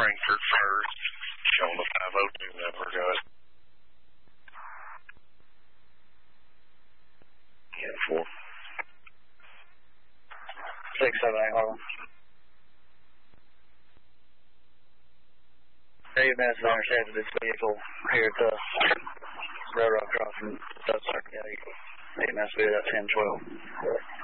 Frankfort first. On the 502 number, go ahead. Yeah, 4. 678 Harlan. AMS intercepted this vehicle here at the railroad crossing. AMS will be at 1012.